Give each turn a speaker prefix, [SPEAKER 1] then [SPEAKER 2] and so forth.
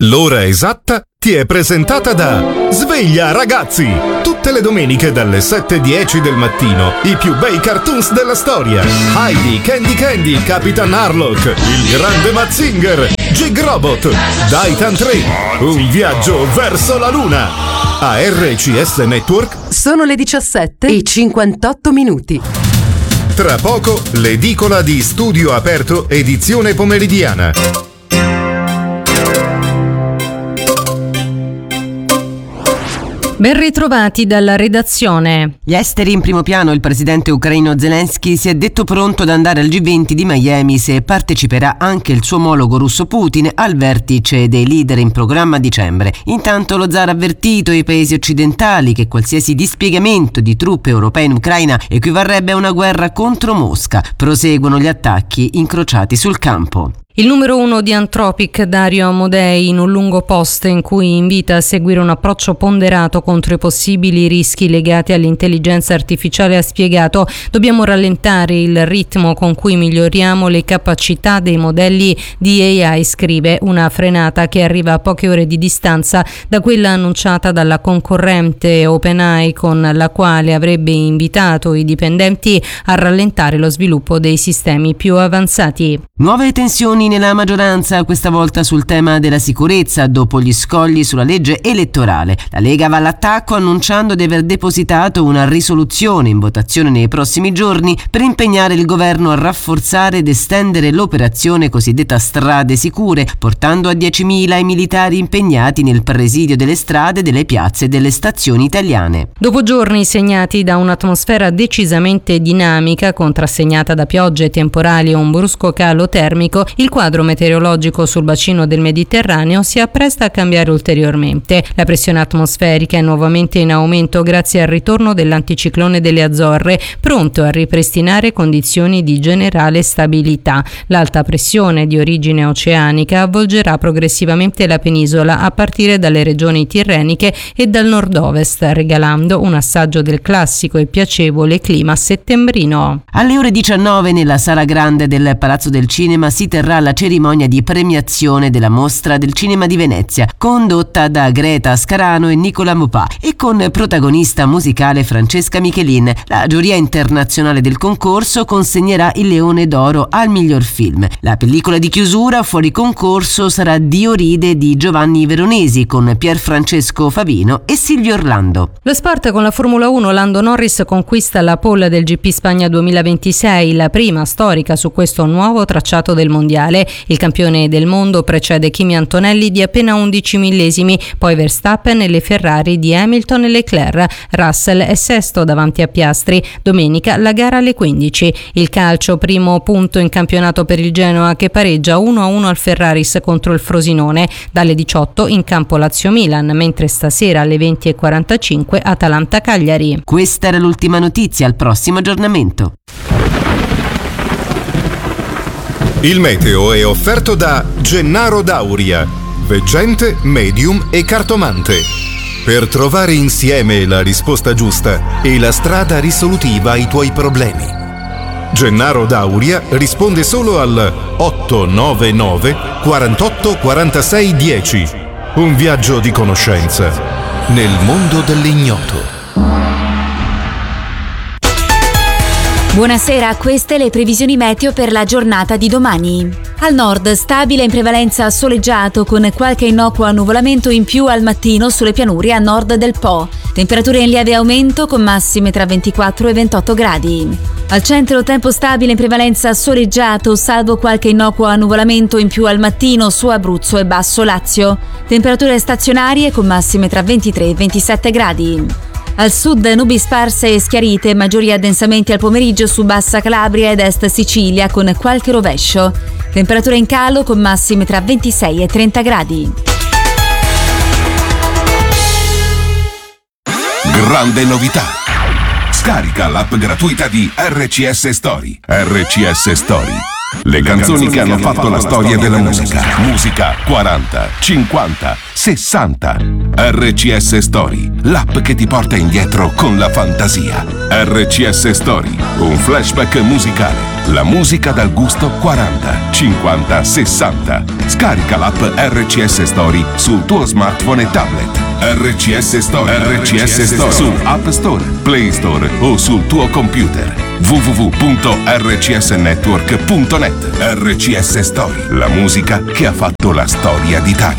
[SPEAKER 1] L'ora esatta ti è presentata da Sveglia Ragazzi! Tutte le domeniche dalle 7:10 del mattino i più bei cartoons della storia. Heidi, Candy Candy, Capitan Harlock, il grande Mazinger, Jig Robot, Daitan 3, un viaggio verso la luna. A RCS Network
[SPEAKER 2] sono le 17:58.
[SPEAKER 1] Tra poco l'edicola di Studio Aperto edizione pomeridiana.
[SPEAKER 3] Ben ritrovati dalla redazione.
[SPEAKER 4] Gli esteri in primo piano. Il presidente ucraino Zelensky si è detto pronto ad andare al G20 di Miami se parteciperà anche il suo omologo russo Putin al vertice dei leader in programma a dicembre. Intanto lo zar ha avvertito i paesi occidentali che qualsiasi dispiegamento di truppe europee in Ucraina equivarrebbe a una guerra contro Mosca. Proseguono gli attacchi incrociati sul campo.
[SPEAKER 3] Il numero 1 di Anthropic, Dario Amodei, in un lungo post in cui invita a seguire un approccio ponderato contro i possibili rischi legati all'intelligenza artificiale, ha spiegato: dobbiamo rallentare il ritmo con cui miglioriamo le capacità dei modelli di AI, scrive, una frenata che arriva a poche ore di distanza da quella annunciata dalla concorrente OpenAI, con la quale avrebbe invitato i dipendenti a rallentare lo sviluppo dei sistemi più avanzati.
[SPEAKER 4] Nuove tensioni nella maggioranza, questa volta sul tema della sicurezza, dopo gli scogli sulla legge elettorale. La Lega va all'attacco annunciando di aver depositato una risoluzione in votazione nei prossimi giorni per impegnare il governo a rafforzare ed estendere l'operazione cosiddetta Strade Sicure, portando a 10.000 i militari impegnati nel presidio delle strade, delle piazze e delle stazioni italiane.
[SPEAKER 3] Dopo giorni segnati da un'atmosfera decisamente dinamica, contrassegnata da piogge, temporali e un brusco calo termico, il quadro meteorologico sul bacino del Mediterraneo si appresta a cambiare ulteriormente. La pressione atmosferica è nuovamente in aumento grazie al ritorno dell'anticiclone delle Azzorre, pronto a ripristinare condizioni di generale stabilità. L'alta pressione di origine oceanica avvolgerà progressivamente la penisola a partire dalle regioni tirreniche e dal nord-ovest, regalando un assaggio del classico e piacevole clima settembrino.
[SPEAKER 4] Alle ore 19 nella sala grande del Palazzo del Cinema si terrà la cerimonia di premiazione della Mostra del Cinema di Venezia, condotta da Greta Scarano e Nicola Mopà e con protagonista musicale Francesca Michelin. La giuria internazionale del concorso consegnerà il Leone d'Oro al miglior film. La pellicola di chiusura fuori concorso sarà Dioride di Giovanni Veronesi con Pierfrancesco Favino e Silvio Orlando.
[SPEAKER 3] Lo sport con la Formula 1, Lando Norris conquista la pole del GP Spagna 2026, la prima storica su questo nuovo tracciato del mondiale. Il campione del mondo precede Kimi Antonelli di appena 11 millesimi, poi Verstappen e le Ferrari di Hamilton e Leclerc. Russell è sesto davanti a Piastri. Domenica la gara alle 15. Il calcio, primo punto in campionato per il Genoa che pareggia 1-1 al Ferraris contro il Frosinone. Dalle 18 in campo Lazio-Milan, mentre stasera alle 20:45 Atalanta-Cagliari.
[SPEAKER 4] Questa era l'ultima notizia, al prossimo aggiornamento.
[SPEAKER 1] Il meteo è offerto da Gennaro Dauria, veggente, medium e cartomante. Per trovare insieme la risposta giusta e la strada risolutiva ai tuoi problemi. Gennaro Dauria risponde solo al 899 48 46 10. Un viaggio di conoscenza nel mondo dell'ignoto.
[SPEAKER 5] Buonasera, queste le previsioni meteo per la giornata di domani. Al nord stabile in prevalenza soleggiato con qualche innocuo annuvolamento in più al mattino sulle pianure a nord del Po. Temperature in lieve aumento con massime tra 24 e 28 gradi. Al centro tempo stabile in prevalenza soleggiato salvo qualche innocuo annuvolamento in più al mattino su Abruzzo e Basso Lazio. Temperature stazionarie con massime tra 23 e 27 gradi. Al sud nubi sparse e schiarite, maggiori addensamenti al pomeriggio su Bassa Calabria ed Est Sicilia con qualche rovescio. Temperature in calo con massime tra 26 e 30 gradi.
[SPEAKER 6] Grande novità! Scarica l'app gratuita di RCS Story. RCS Story.
[SPEAKER 2] Le canzoni che hanno fatto la storia della musica. Musica 40, 50, 60. RCS Story, l'app che ti porta indietro con la fantasia. RCS Story, un flashback musicale. La musica dal gusto 40, 50, 60. Scarica l'app RCS Story sul tuo smartphone e tablet. RCS Story. RCS Story su App Store, Play Store o sul tuo computer. www.rcsnetwork.net. RCS Story, la musica che ha fatto la storia d'Italia.